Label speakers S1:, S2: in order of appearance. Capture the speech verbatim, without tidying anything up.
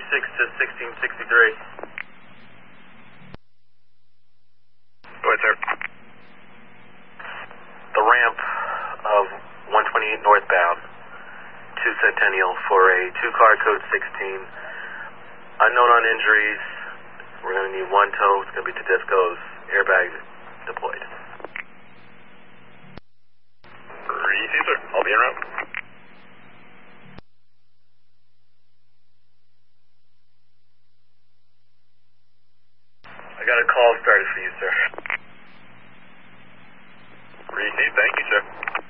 S1: thirty-six to sixteen sixty-three.
S2: Go ahead, sir.
S1: The ramp of one twenty-eight northbound to Centennial for a two-car code sixteen. Unknown on injuries. We're going to need one tow. It's going to be Tedesco's airbag deployed.
S2: Receive, sir. I'll be en route.
S1: I got a call started for you, sir.
S2: Receive. Thank you, sir.